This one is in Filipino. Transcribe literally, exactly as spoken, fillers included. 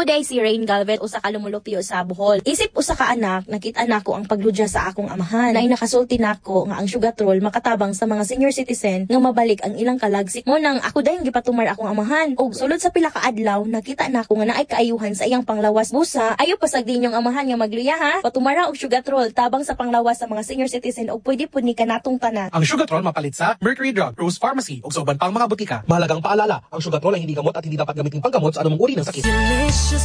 day si Rain Galvez usa ka lumulupyo sa Bohol. Isip usa ka anak, nakita nako ang pagludya sa akong amahan. Nay nakasulti nako nga ang sugatrol makatabang sa mga senior citizen nga mabalik ang ilang kalagsik mo nang ako dayon gipatumar akong amahan. Og sulod sa pila ka adlaw nakita nako nga naay kaayuhan sa iyang panglawas busa. Ayo pasag din yung amahan nga magluya ha. Patumara og sugatrol tabang sa panglawas sa mga senior citizen og pwede pud ni kanatong tanan. Ang sugatrol mapalit sa Mercury Drug, Rose Pharmacy ug sa uban pang mga butika. Mahalagang paalala, ang sugatrol ay hindi gamot at hindi dapat gamitin panggamot sa anumang uri ng sakit.